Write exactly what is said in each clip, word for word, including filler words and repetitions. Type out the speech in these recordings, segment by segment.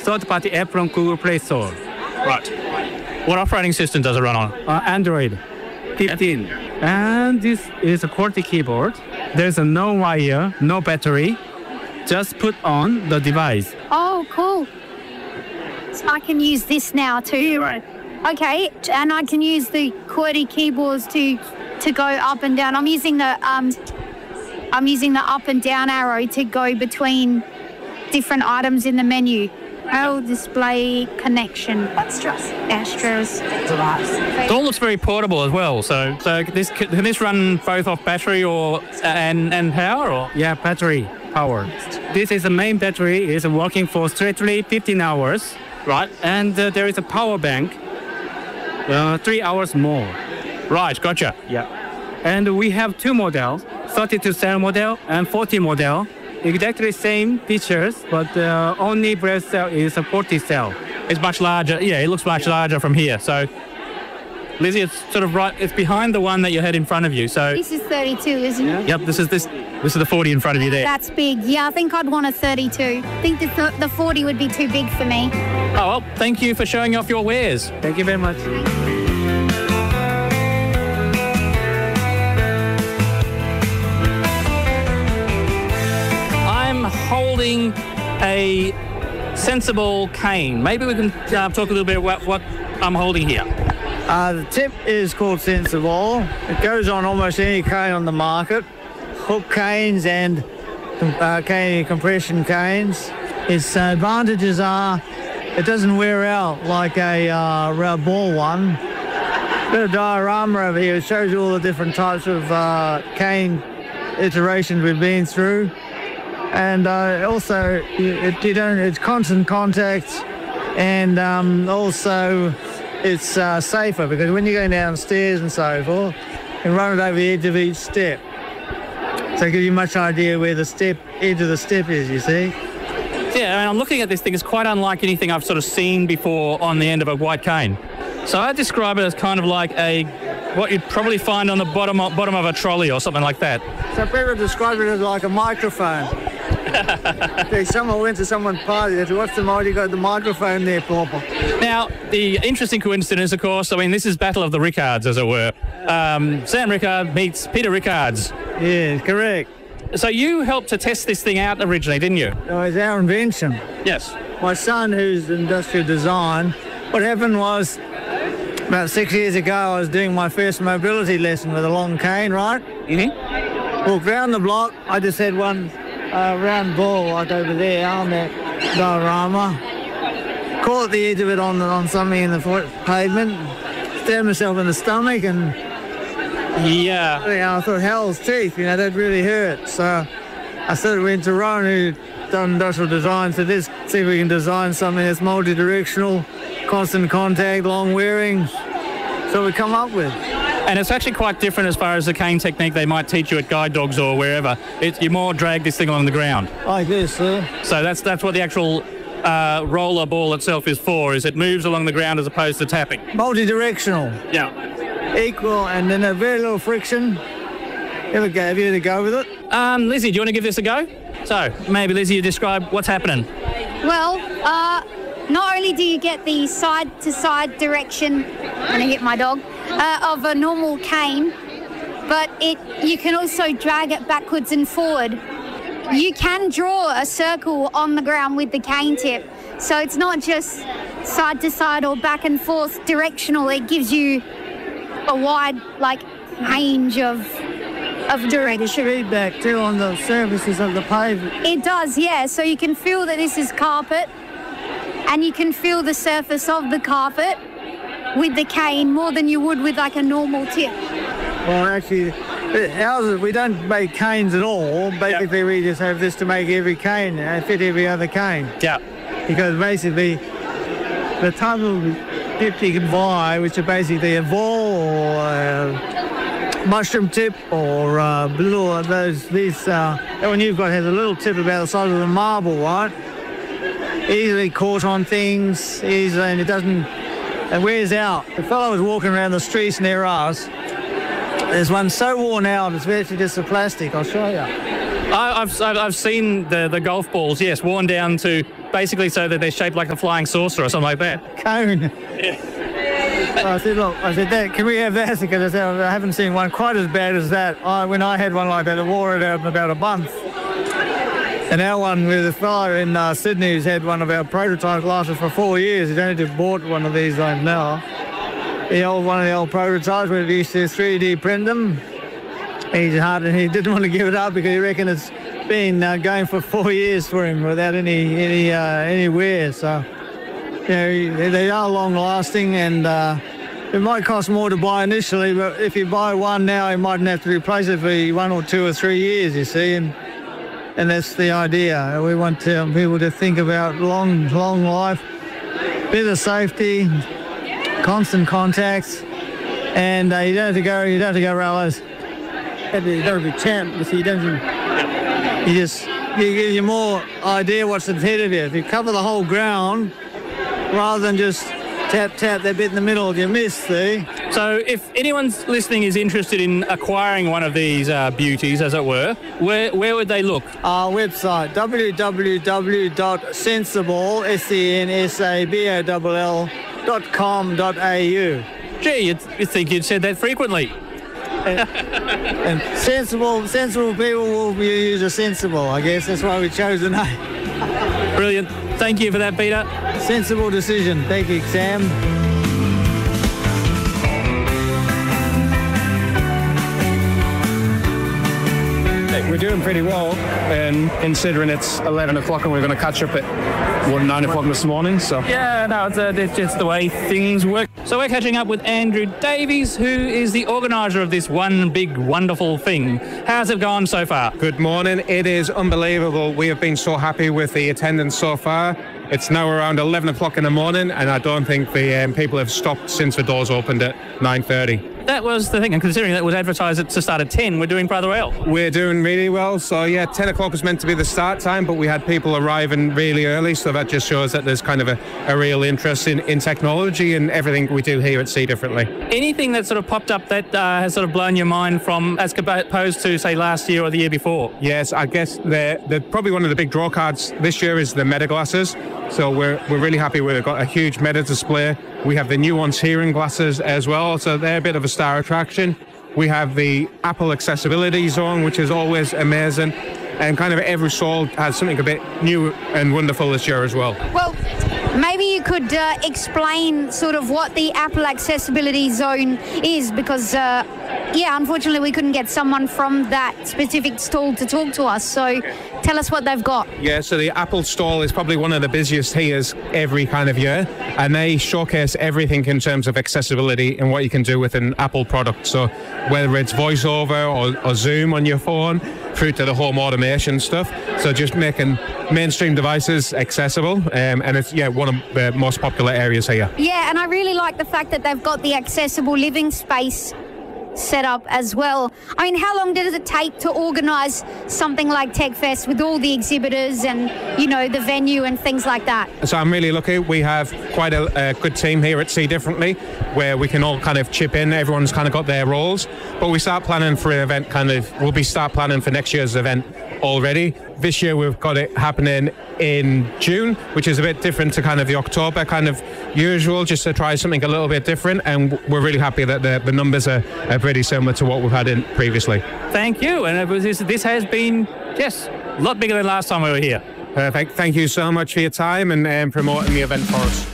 third-party app from Google Play Store. Right. What operating system does it run on? Uh, Android fifteen. And this is a QWERTY keyboard. There's a no wire, no battery. Just put on the device. Oh, cool. So I can use this now too. Right. Okay, and I can use the QWERTY keyboards to to go up and down. I'm using the um, I'm using the up and down arrow to go between different items in the menu. I'll display connection. Extras. Extras. It all looks very portable as well. So, so this can this run both off battery or and and power or? Yeah, battery power. This is the main battery. It's working for straightly fifteen hours. Right. And uh, there is a power bank. Uh, three hours more. Right. Gotcha. Yeah. And we have two models: thirty-two cell model and forty model. Exactly same features, but uh, only breast cell is a forty cell. It's much larger. Yeah, it looks much larger from here. So, Lizzie, it's sort of right. It's behind the one that you had in front of you. So This is thirty-two, isn't it? yep, this is this. This is the forty in front of you there. That's big. Yeah, I think I'd want a thirty-two. I think the, th- the forty would be too big for me. Oh well, thank you for showing off your wares. Thank you very much. I'm holding a sensible cane. Maybe we can uh, talk a little bit about what I'm holding here. Uh, the tip is called Sensible. It goes on almost any cane on the market. Hook canes and uh, cane compression canes. Its uh, advantages are it doesn't wear out like a uh, round ball one. Bit of diorama over here. It shows you all the different types of uh, cane iterations we've been through. And uh, also, it, you don't, it's constant contact, and um, also it's uh, safer because when you're going downstairs and so forth, you can run it over the edge of each step. So it gives you much idea where the step, edge of the step is, you see. Yeah, and I'm looking at this thing. It's quite unlike anything I've sort of seen before on the end of a white cane. So I describe it as kind of like a, what you'd probably find on the bottom of, bottom of a trolley or something like that. So people describe it as like a microphone. If someone went to someone's party, they said, what's the matter? You got the microphone there, Papa. Now, the interesting coincidence, of course, I mean, this is Battle of the Rickards, as it were. Um, Sam Rickard meets Peter Rickards. Yeah, correct. So you helped to test this thing out originally, didn't you? Oh, it's our invention. Yes. My son, who's industrial design, what happened was about six years ago, I was doing my first mobility lesson with a long cane, right? Mm-hmm. Walked round the block. I just had one uh, round ball like over there on that diorama. Caught the edge of it on, on something in the foot, pavement, stabbed myself in the stomach, and Yeah. you know, I thought, hell's teeth, you know, that really hurt. So I sort of went to Ron, who done industrial design, said, let's see if we can design something that's multi-directional, constant contact, long wearing. So we come up with. And it's actually quite different as far as the cane technique they might teach you at guide dogs or wherever. It's, you more drag this thing along the ground. Like this, sir. So that's that's what the actual uh, roller ball itself is for, is it moves along the ground as opposed to tapping. Multi-directional. Yeah. Equal, and then a very little friction. Ever go, have you had a go with it? Um, Lizzie, do you want to give this a go? So, maybe, Lizzie, you describe what's happening. Well, uh, not only do you get the side-to-side direction, I'm going to hit my dog, uh, of a normal cane, but it you can also drag it backwards and forward. You can draw a circle on the ground with the cane tip, so it's not just side-to-side or back and forth directional. It gives you a wide, like, range of of direction. Feedback too on the surfaces of the pavement. It does, yeah. So you can feel that this is carpet, and you can feel the surface of the carpet with the cane more than you would with like a normal tip. Well, actually, ours, we don't make canes at all. Basically, yep. We just have this to make every cane and fit every other cane. Yeah. Because basically, the type of tip you can buy, which are basically a ball or a mushroom tip or uh, little of those, these, uh, that one you've got has a little tip about the size of a marble, right? Easily caught on things, easily, and it doesn't, it wears out. The fellow was walking around the streets near us. There's one so worn out, it's virtually just a plastic. I'll show you. I, I've, I've I've seen the, the golf balls, yes, worn down to basically so that they're shaped like a flying saucer or something like that. Cone. So I said, look, I said, Dad, can we have that? Because I said, I haven't seen one quite as bad as that. I, when I had one like that, I wore it out in about a month. And our one with a fellow in uh, Sydney who's had one of our prototypes lasted for four years. He's only just bought one of these like now. The old one of the old prototypes where we used to three D print them. He's hard and he didn't want to give it up because he reckoned it's been uh, going for four years for him without any any uh, any wear. So you know, they are long lasting, and uh, it might cost more to buy initially, but if you buy one now, you mightn't have to replace it for one or two or three years. You see, and and that's the idea. We want um, people to think about long long life, bit of safety, constant contacts, and uh, you don't have to go. You don't have to go rollers. You don't have to champ. You see, you don't. You just you give you more idea what's ahead of you. If you cover the whole ground, rather than just tap tap that bit in the middle you missed. See. So, if anyone's listening is interested in acquiring one of these uh, beauties, as it were, where where would they look? Our website w w w dot sensible s e n s a b o l l dot com dot a u. Gee, you'd, you'd think you'd said that frequently. And, and sensible, sensible people will be used as sensible. I guess that's why we chose the name. Brilliant. Thank you for that, Peter. Sensible decision. Thank you, Sam. We're doing pretty well, and considering it's eleven o'clock and we're going to catch up at what, nine o'clock this morning. So yeah, no, it's, uh, it's just the way things work. So we're catching up with Andrew Davies, who is the organiser of this one big wonderful thing. How's it gone so far? Good morning. It is unbelievable. We have been so happy with the attendance so far. It's now around eleven o'clock in the morning, and I don't think the um, people have stopped since the doors opened at nine thirty. That was the thing, and considering that was advertised to start at ten, we're doing rather well. We're doing really well. So yeah, ten o'clock was meant to be the start time, but we had people arriving really early, so that just shows that there's kind of a, a real interest in, in technology and everything we do here at See Differently. Anything that sort of popped up that uh, has sort of blown your mind from as opposed to, say, last year or the year before? Yes, I guess the, the probably one of the big draw cards this year is the Meta glasses. So we're we're really happy with it. We've got a huge Meta display. We have the Nuance hearing glasses as well, so they're a bit of a star attraction. We have the Apple Accessibility Zone, which is always amazing. And kind of every stall has something a bit new and wonderful this year as well. Well, maybe you could uh, explain sort of what the Apple Accessibility Zone is, because, uh, yeah, unfortunately we couldn't get someone from that specific stall to talk to us. So tell us what they've got. Yeah, so the Apple stall is probably one of the busiest here every kind of year, and they showcase everything in terms of accessibility and what you can do with an Apple product. So whether it's VoiceOver or, or Zoom on your phone, through to the home automation stuff. So just making mainstream devices accessible, um, and it's yeah one of the most popular areas here. Yeah, and I really like the fact that they've got the accessible living space set up as well. I mean, how long did it take to organise something like TechFest with all the exhibitors and, you know, the venue and things like that? So I'm really lucky. We have quite a, a good team here at See Differently, where we can all kind of chip in. Everyone's kind of got their roles, but we start planning for an event kind of, we'll be start planning for next year's event already. This year we've got it happening in June, which is a bit different to kind of the October kind of usual, just to try something a little bit different, and we're really happy that the, the numbers are, are pretty similar to what we've had in previously. Thank you, and it was, this, this has been, yes, a lot bigger than last time we were here. Perfect. Thank you so much for your time and um, promoting the event for us.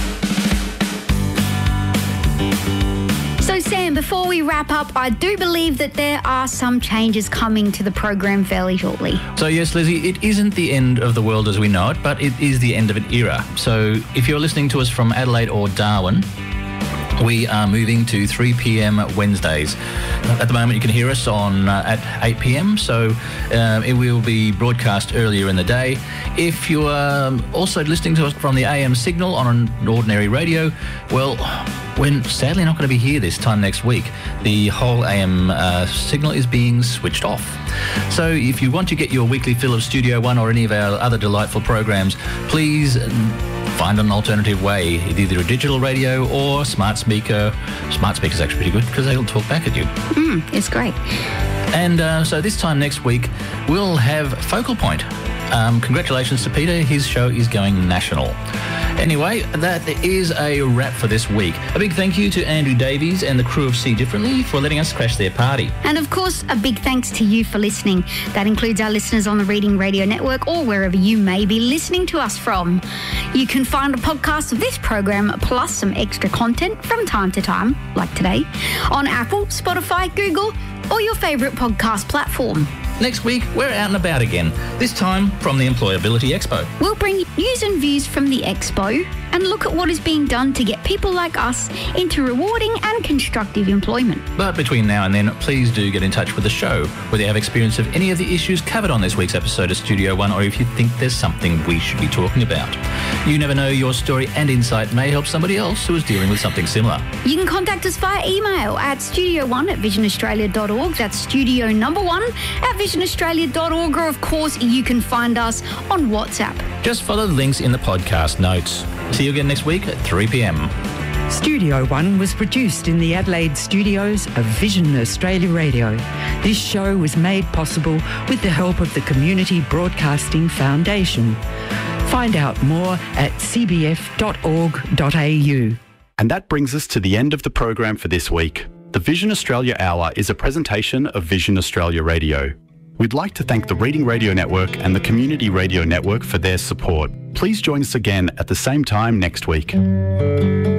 So Sam, before we wrap up, I do believe that there are some changes coming to the program fairly shortly. So yes, Lizzie, it isn't the end of the world as we know it, but it is the end of an era. So if you're listening to us from Adelaide or Darwin, we are moving to three p.m. Wednesdays. At the moment, you can hear us on uh, at eight p.m, so uh, it will be broadcast earlier in the day. If you are also listening to us from the A M signal on an ordinary radio, well, we're sadly not going to be here this time next week. The whole A M uh, signal is being switched off. So if you want to get your weekly fill of Studio One or any of our other delightful programs, please find an alternative way, either a digital radio or smart speaker. Smart speaker's actually pretty good because they'll talk back at you. Mm, it's great. And uh, so this time next week, we'll have Focal Point. Um, congratulations to Peter. His show is going national. Anyway, that is a wrap for this week. A big thank you to Andrew Davies and the crew of See Differently for letting us crash their party. And of course, a big thanks to you for listening. That includes our listeners on the Reading Radio Network or wherever you may be listening to us from. You can find a podcast of this program plus some extra content from time to time, like today, on Apple, Spotify, Google, or your favourite podcast platform. Next week, we're out and about again, this time from the Employability Expo. We'll bring you news and views from the Expo and look at what is being done to get people like us into rewarding and constructive employment. But between now and then, please do get in touch with the show, whether you have experience of any of the issues covered on this week's episode of Studio One, or if you think there's something we should be talking about. You never know, your story and insight may help somebody else who is dealing with something similar. You can contact us via email at studio one at vision australia dot org. That's studio number one at vision australia dot org, or of course you can find us on WhatsApp. Just follow the links in the podcast notes. See you again next week at three p.m. Studio One was produced in the Adelaide studios of Vision Australia Radio. This show was made possible with the help of the Community Broadcasting Foundation. Find out more at c b f dot org dot a u. And that brings us to the end of the program for this week. The Vision Australia Hour is a presentation of Vision Australia Radio. We'd like to thank the Reading Radio Network and the Community Radio Network for their support. Please join us again at the same time next week.